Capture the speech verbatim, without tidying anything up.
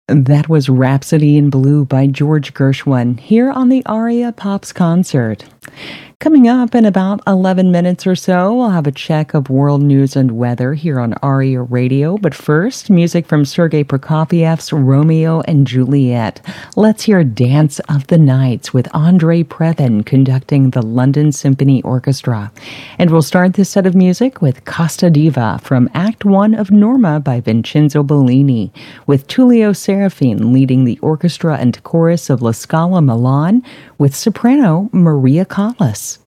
That was Rhapsody in Blue by George Gershwin here on the Aria Pops concert. Coming up in about eleven minutes or so, we'll have a check of world news and weather here on Aria Radio. But first, music from Sergei Prokofiev's Romeo and Juliet. Let's hear Dance of the Nights with Andrei Previn conducting the London Symphony Orchestra. And we'll start this set of music with Costa Diva from Act One of Norma by Vincenzo Bellini, with Tullio Serafin leading the orchestra and chorus of La Scala Milan with soprano Maria Callas.